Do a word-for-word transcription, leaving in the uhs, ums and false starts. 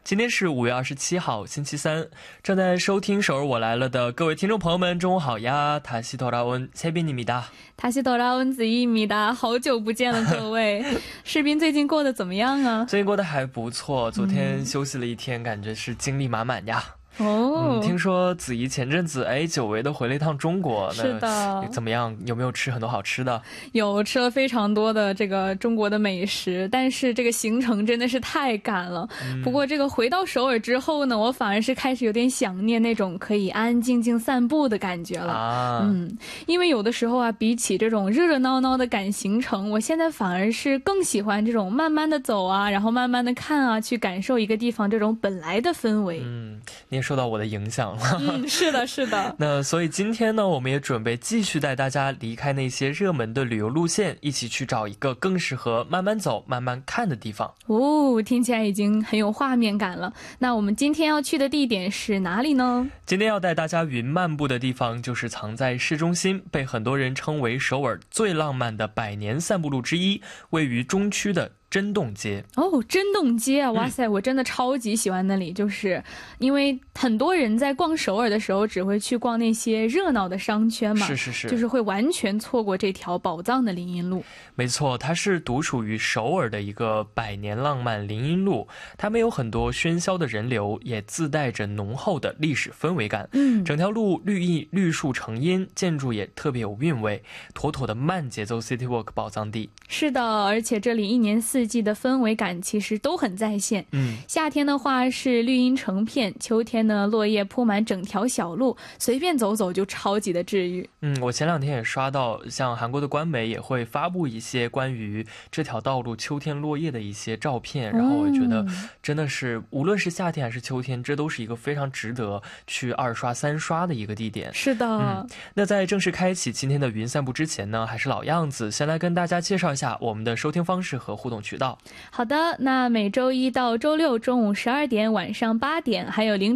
今天是五月二十七号星期三，正在收听首尔我来了的各位听众朋友们中午好呀。다시 돌아온 세빈입니다。 다시 돌아온子怡입니다。 好久不见了各位。士斌最近过得怎么样啊？ 最近过得还不错，昨天休息了一天，感觉是精力满满呀。 哦、 嗯，听说子怡前阵子哎久违的回了一趟中国， 是的， 怎么样？有没有吃很多好吃的？ 有，吃了非常多的这个中国的美食，但是这个行程真的是太赶了、嗯、不过这个回到首尔之后呢，我反而是开始有点想念那种可以安安静静散步的感觉了、啊、嗯，因为有的时候啊，比起这种热热闹闹的赶行程，我现在反而是更喜欢这种慢慢的走啊，然后慢慢的看啊，去感受一个地方这种本来的氛围。 嗯，你也受到我的影响了。 嗯，是的是的。 那所以今天呢，我们也准备继续带大家离开那些热门的旅游路线，一起去找一个更适合慢慢走慢慢看的地方。 哦，听起来已经很有画面感了。那我们今天要去的地点是哪里呢？ 今天要带大家云漫步的地方就是藏在市中心，被很多人称为首尔最浪漫的百年散步路之一，位于中区的真洞街。 哦，真洞街啊，哇塞、嗯、我真的超级喜欢那里，就是因为很多人在逛首尔的时候只会去逛那些热闹的商圈嘛， 是是是， 就是会完全错过这条宝藏的林荫路。 没错，它是独属于首尔的一个百年浪漫林荫路，它没有很多喧嚣的人流，也自带着浓厚的历史氛围感。 嗯， 整条路绿意绿树成荫，建筑也特别有韵味，妥妥的慢节奏 City Walk 宝藏地。 是的，而且这里一年四季的氛围感其实都很在线。 嗯， 夏天的话是绿荫成片，秋天呢落叶铺满整条小路，随便走走就超级的治愈。 嗯，我前两天也刷到，像韩国的官媒也会发布一些关于这条道路秋天落叶的一些照片，然后我觉得真的是、嗯、无论是夏天还是秋天，这都是一个非常值得去二刷三刷的一个地点。 是的、 嗯、那在正式开启今天的云散步之前呢，还是老样子，先来跟大家介绍一下我们的收听方式和互动渠道。 好的，那每周一到周六中午十二点、晚上八点还有零